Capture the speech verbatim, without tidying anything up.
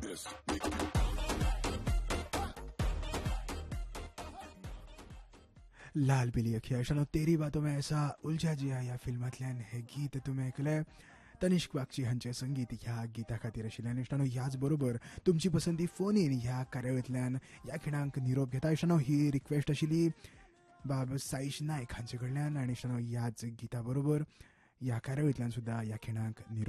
लाल पिली अखिया इश्टानो तेरी बातों में ऐसा उलझा जिया या फिल्मांतल्यान हे गीत तुमी ऐकले तनिष्क बागची हांचे संगीत ह्या गिता खातीर आशिल्ल्यान इश्टानो ह्याच बरोबर तुमची पसंती फोन इन ह्या कार्यावळींतल्यान ह्या खिणाक निरोप घेता इश्टानो ही रिक्वेस्ट आशिल्ली बाब साईश नायक हांचे कडल्यान आनी इश्टानो ह्याच गिता बरोबर ह्या कार्यावळींतल्यान सुद्दां ह्या खिणाक निरोप